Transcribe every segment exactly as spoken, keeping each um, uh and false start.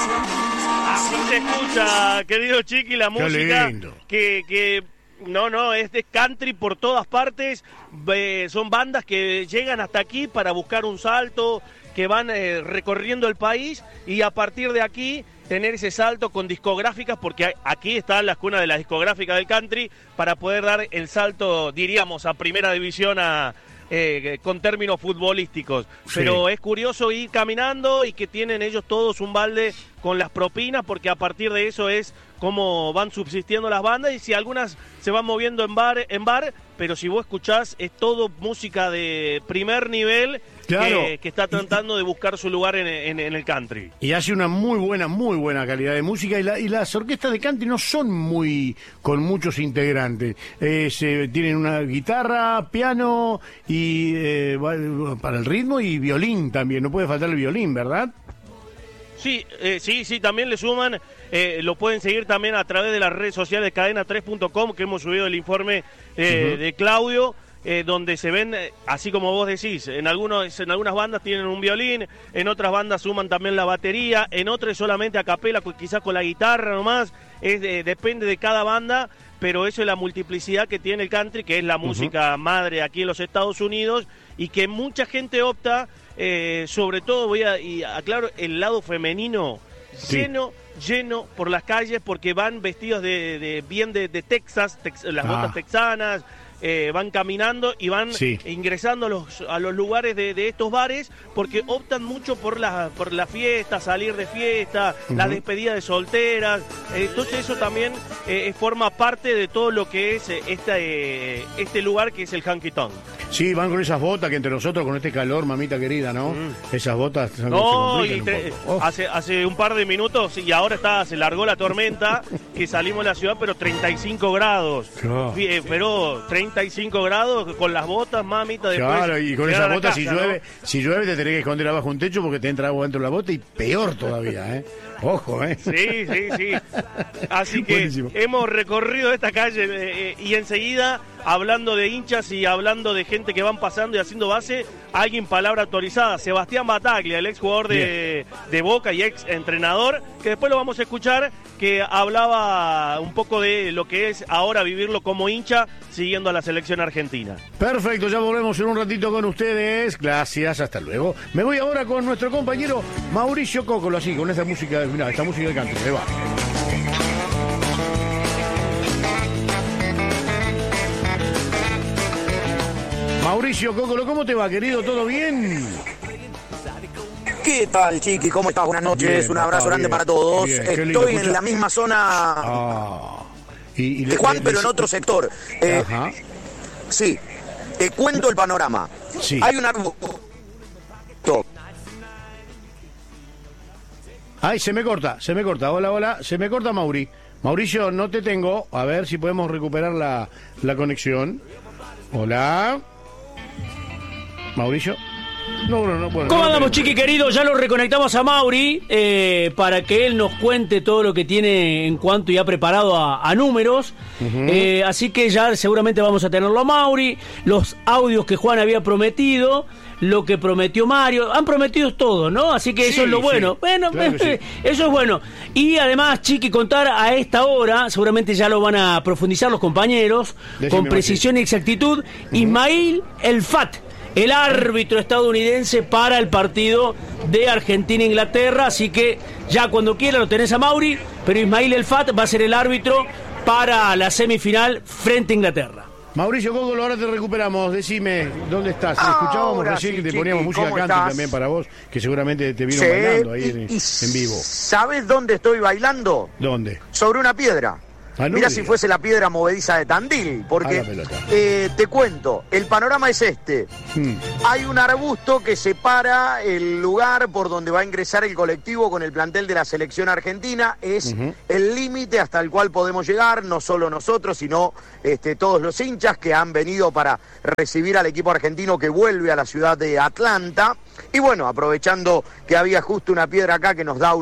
Así se escucha, querido Chiqui, la música que, que no, no, es de country por todas partes. Eh, son bandas que llegan hasta aquí para buscar un salto, que van eh, recorriendo el país y a partir de aquí tener ese salto con discográficas, porque aquí está la cuna de la discográfica del country, para poder dar el salto, diríamos, a primera división a... Eh, con términos futbolísticos, sí. Pero es curioso ir caminando y que tienen ellos todos un balde con las propinas, porque a partir de eso es cómo van subsistiendo las bandas, y si algunas se van moviendo en bar, en bar, pero si vos escuchás es todo música de primer nivel, claro, que, que está tratando de buscar su lugar en, en, en el country. Y hace una muy buena, muy buena calidad de música, y, la, y las orquestas de country no son muy con muchos integrantes. Eh, se, tienen una guitarra, piano y eh, para el ritmo y violín también. No puede faltar el violín, ¿verdad? Sí, eh, sí, sí, también le suman, eh, lo pueden seguir también a través de las redes sociales de cadena tres punto com, que hemos subido el informe eh, uh-huh. de Claudio, eh, donde se ven, eh, así como vos decís, en, algunos, en algunas bandas tienen un violín, en otras bandas suman también la batería, en otras solamente a capela, quizás con la guitarra nomás, es, eh, depende de cada banda, pero eso es la multiplicidad que tiene el country, que es la uh-huh. música madre aquí en los Estados Unidos, y que mucha gente opta... Eh, sobre todo voy a y aclaro el lado femenino, sí. lleno lleno por las calles, porque van vestidos de, de bien de, de Texas, tex, las ah. botas texanas, eh, van caminando y van sí. ingresando a los, a los lugares de, de estos bares, porque optan mucho por la, por la fiesta, salir de fiesta, uh-huh. la despedida de solteras, eh, entonces eso también eh, forma parte de todo lo que es eh, esta, eh, este lugar que es el Honky Tonk. Sí, van con esas botas que entre nosotros con este calor, mamita querida, ¿no? Mm. Esas botas son no, se y tre- oh. hace, hace un par de minutos, y ahora está, se largó la tormenta, que salimos de la ciudad, pero treinta y cinco grados. Oh. Eh, pero treinta y cinco grados con las botas, mamita. Después claro, y con esas botas, casa, si llueve, ¿no? si llueve te tenés que esconder abajo un techo porque te entra agua dentro de la bota, y peor todavía, ¿eh? Ojo, ¿eh? Sí, sí, sí. Así que buenísimo. Hemos recorrido esta calle eh, y enseguida, hablando de hinchas y hablando de gente que van pasando y haciendo base, alguien palabra autorizada, Sebastián Bataglia, el ex jugador de, de Boca y ex entrenador, que después lo vamos a escuchar, que hablaba un poco de lo que es ahora vivirlo como hincha siguiendo a la selección argentina. Perfecto, ya volvemos en un ratito con ustedes. Gracias, hasta luego. Me voy ahora con nuestro compañero Mauricio Cocolo, así, con esta música, mirá, esta música de canto, se va. Mauricio Cocolo, ¿cómo te va, querido? ¿Todo bien? ¿Qué tal, Chiqui? ¿Cómo estás? Buenas noches, bien, un abrazo grande bien, para todos. Bien, estoy en la misma zona ah, y, y que Juan, le, pero le, en otro sector. Eh, ajá. Sí, te cuento el panorama. Sí. Hay un arbusto. Ay, se me corta, se me corta. Hola, hola, se me corta, Mauri. Mauricio, no te tengo. A ver si podemos recuperar la, la conexión. Hola. Mauricio. No, no, no, bueno, ¿Cómo no, andamos, no, Chiqui querido? Ya lo reconectamos a Mauri eh, para que él nos cuente todo lo que tiene en cuanto ya preparado a, a números. Uh-huh. Eh, así que ya seguramente vamos a tenerlo a Mauri. Los audios que Juan había prometido, lo que prometió Mario. Han prometido todo, ¿no? Así que sí, eso es lo bueno. Sí, bueno, claro sí. Eso es bueno. Y además, Chiqui, contar a esta hora, seguramente ya lo van a profundizar los compañeros, Decime con precisión más, sí. y exactitud, uh-huh. Ismail El Fat, el árbitro estadounidense para el partido de Argentina-Inglaterra. Así que ya cuando quiera lo tenés a Mauri, pero Ismail El Fat va a ser el árbitro para la semifinal frente a Inglaterra. Mauricio Cocolo, ahora te recuperamos. Decime, ¿dónde estás? Escuchábamos recién sí, que te chiqui, poníamos música country también para vos, que seguramente te vino sí, bailando ahí en, en vivo. ¿Sabes dónde estoy bailando? ¿Dónde? Sobre una piedra. Ah, no Mira si fuese la piedra movediza de Tandil, porque eh, te cuento, el panorama es este. Hmm. Hay un arbusto que separa el lugar por donde va a ingresar el colectivo con el plantel de la selección argentina. Es uh-huh. el límite hasta el cual podemos llegar, no solo nosotros, sino este, todos los hinchas que han venido para recibir al equipo argentino que vuelve a la ciudad de Atlanta. Y bueno, aprovechando que había justo una piedra acá que nos da unos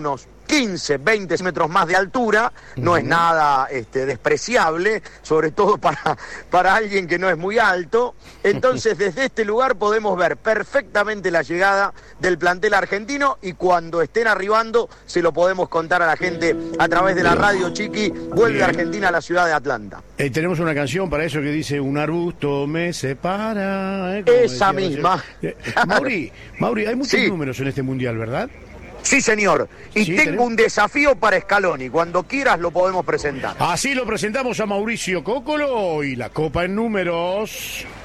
quince, veinte metros más de altura, no uh-huh. es nada este, despreciable, sobre todo para, para alguien que no es muy alto. Entonces, desde este lugar podemos ver perfectamente la llegada del plantel argentino y cuando estén arribando se lo podemos contar a la gente a través de la radio. Chiqui, vuelve Bien. Argentina a la ciudad de Atlanta. Eh, tenemos una canción para eso que dice: un arbusto me separa. ¿eh? Esa misma. Eh, Mauri, Mauri, hay muchos sí. números en este mundial, ¿verdad? Sí, señor. Y sí, tengo tenemos... un desafío para Scaloni. Cuando quieras lo podemos presentar. Así lo presentamos a Mauricio Cocolo y la copa en números.